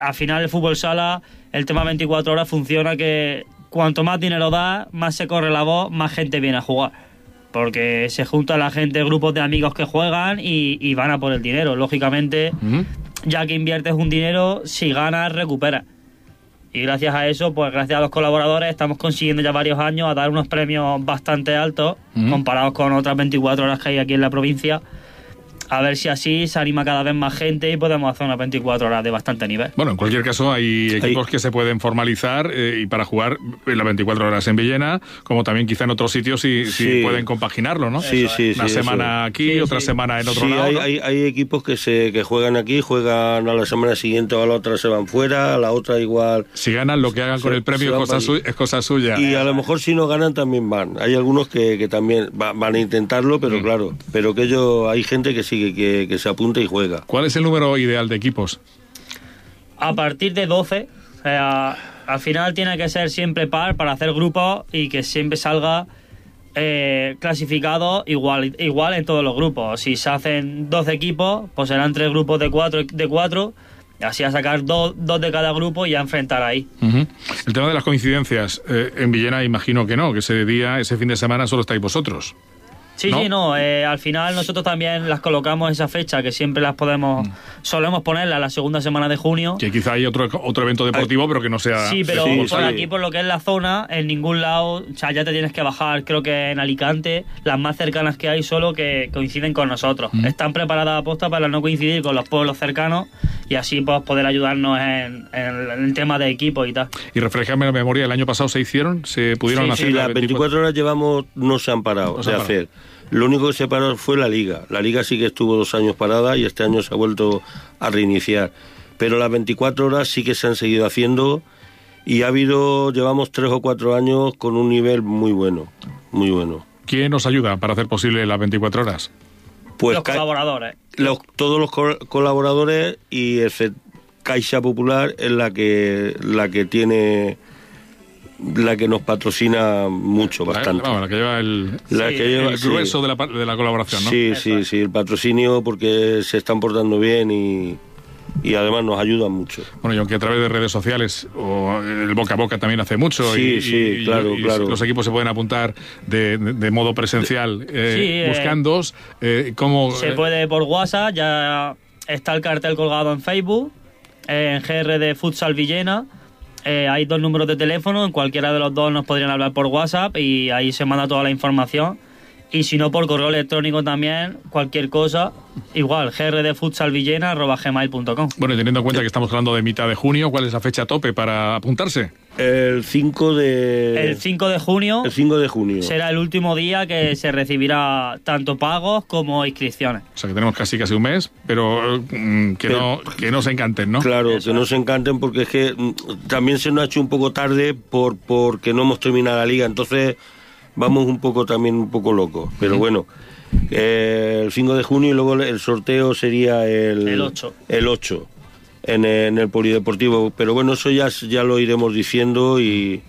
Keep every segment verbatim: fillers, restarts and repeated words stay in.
al final el fútbol sala, el tema veinticuatro horas funciona que cuanto más dinero da, más se corre la voz, más gente viene a jugar. Porque se junta la gente, grupos de amigos que juegan y, y van a por el dinero. Lógicamente, uh-huh. ya que inviertes un dinero, si ganas, recuperas. Y gracias a eso, pues gracias a los colaboradores, estamos consiguiendo ya varios años a dar unos premios bastante altos, uh-huh. comparados con otras veinticuatro horas que hay aquí en la provincia. A ver si así se anima cada vez más gente y podemos hacer unas veinticuatro horas de bastante nivel. Bueno, en cualquier caso hay equipos hay... que se pueden formalizar eh, y para jugar en las veinticuatro horas en Villena, como también quizá en otros sitios si, sí. si pueden compaginarlo, ¿no? Sí, sí, Una sí, semana eso. aquí, sí, otra sí. semana en otro sí, lado. Hay, ¿no? hay, hay equipos que se que juegan aquí, juegan a la semana siguiente o a la otra se van fuera, a la otra igual. Si ganan, lo que hagan se, con el premio es cosa, su, es cosa suya. Y a lo mejor si no ganan también van. Hay algunos que, que también va, van a intentarlo, pero mm. claro, pero que ellos, hay gente que sí que, que se apunta y juega. ¿Cuál es el número ideal de equipos? A partir de doce. O sea, al final tiene que ser siempre par para hacer grupos y que siempre salga eh, clasificado igual, igual en todos los grupos. Si se hacen doce equipos, pues serán tres grupos de cuatro, de cuatro así a sacar dos, dos de cada grupo y a enfrentar ahí. Uh-huh. El tema de las coincidencias, eh, en Villena imagino que no, que ese día, ese fin de semana solo estáis vosotros. Sí, ¿no? sí, no. Eh, al final nosotros también las colocamos esa fecha, que siempre las podemos, mm. solemos ponerla la segunda semana de junio. Que quizá hay otro otro evento deportivo, Ay. pero que no sea... Sí, pero sí, por sí. aquí, por lo que es la zona, en ningún lado, o sea, ya te tienes que bajar, creo que en Alicante, las más cercanas que hay solo que coinciden con nosotros. Mm. Están preparadas a posta para no coincidir con los pueblos cercanos y así pues poder ayudarnos en, en, en el tema de equipo y tal. Y refrescarme la memoria, ¿el año pasado se hicieron? ¿Se pudieron sí, hacer? Sí, las veinticuatro horas llevamos, no se han parado no se de han hacer. Parado. Lo único que se paró fue la Liga. La Liga sí que estuvo dos años parada y este año se ha vuelto a reiniciar. Pero las veinticuatro horas sí que se han seguido haciendo y ha habido, llevamos tres o cuatro años con un nivel muy bueno, muy bueno. ¿Quién nos ayuda para hacer posible las veinticuatro horas? Pues los colaboradores. Los, todos los co- colaboradores y el Caixa Popular es la que, la que tiene... la que nos patrocina mucho, bastante. La, la que lleva el, la sí, que lleva, el grueso sí. de, la, de la colaboración, ¿no? Sí, Eso sí, es. sí, el patrocinio porque se están portando bien y, y además nos ayudan mucho. Bueno, y aunque a través de redes sociales o el boca a boca también hace mucho sí, y, sí, y, claro, y claro. los equipos se pueden apuntar de, de, de modo presencial eh, sí, buscándoos eh, cómo... Se puede por WhatsApp, ya está el cartel colgado en Facebook, eh, en G R D Futsal Villena. Eh, hay dos números de teléfono, en cualquiera de los dos nos podrían hablar por WhatsApp y ahí se manda toda la información. Y si no, por correo electrónico también, cualquier cosa, igual, g r d futsal villena arroba gmail punto com. Bueno, y teniendo en cuenta que estamos hablando de mitad de junio, ¿cuál es la fecha tope para apuntarse? El cinco de... El cinco de junio. El cinco de junio. Será el último día que se recibirá tanto pagos como inscripciones. O sea, que tenemos casi casi un mes, pero mm, que, pero, no, que no se encanten, ¿no? Claro, Eso. que no se encanten porque es que mm, también se nos ha hecho un poco tarde por porque no hemos terminado la liga, entonces vamos un poco también un poco locos. Pero uh-huh. bueno, eh, el cinco de junio y luego el sorteo sería el... El ocho. El ocho. En, en el polideportivo, pero bueno, eso ya, ya lo iremos diciendo y,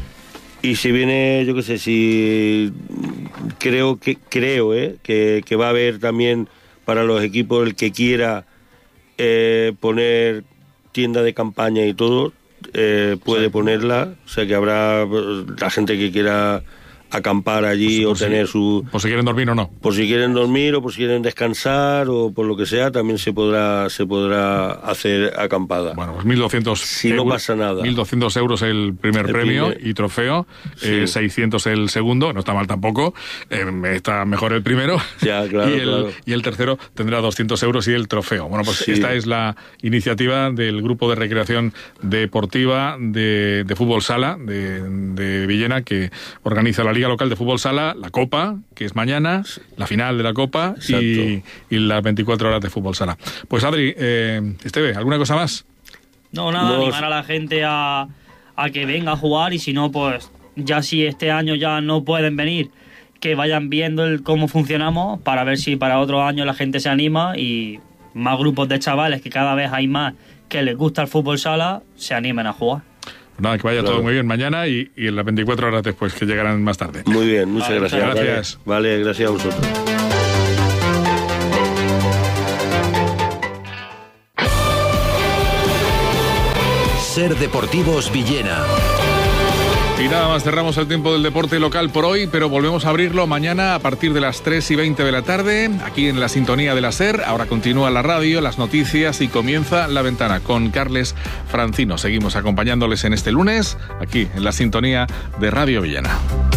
y si viene, yo qué sé, si creo que creo eh, que, que va a haber también para los equipos el que quiera eh, poner tienda de campaña y todo, eh, puede sí. ponerla, o sea que habrá la gente que quiera acampar allí pues, o tener si, su... Por si quieren dormir o no. Por si quieren dormir o por si quieren descansar o por lo que sea, también se podrá se podrá hacer acampada. Bueno, pues mil doscientos si euros, no pasa nada. mil doscientos euros el primer el premio primer. y trofeo, sí. eh, seiscientos el segundo, no está mal tampoco, eh, está mejor el primero. Ya, claro, y, el, claro. y el tercero tendrá doscientos euros y el trofeo. Bueno, pues sí. esta es la iniciativa del Grupo de Recreación Deportiva de, de Fútbol Sala de, de Villena, que organiza la Liga Local de Fútbol Sala, la Copa, que es mañana, la final de la Copa y, y las veinticuatro horas de Fútbol Sala. Pues Adri, eh, Esteve, ¿alguna cosa más? No, nada, no. animar a la gente a, a que venga a jugar y si no, pues ya si este año ya no pueden venir, que vayan viendo el, cómo funcionamos para ver si para otro año la gente se anima y más grupos de chavales, que cada vez hay más que les gusta el Fútbol Sala, se animen a jugar. Nada, que vaya claro. todo muy bien mañana y, y en las veinticuatro horas después, que llegarán más tarde. Muy bien, muchas vale, gracias. Gracias. Vale, vale, gracias a vosotros. Ser Deportivos Villena. Y nada más, cerramos el tiempo del deporte local por hoy, pero volvemos a abrirlo mañana a partir de las tres y veinte de la tarde, aquí en la sintonía de la SER. Ahora continúa la radio, las noticias y comienza La Ventana con Carles Francino. Seguimos acompañándoles en este lunes, aquí en la sintonía de Radio Villena.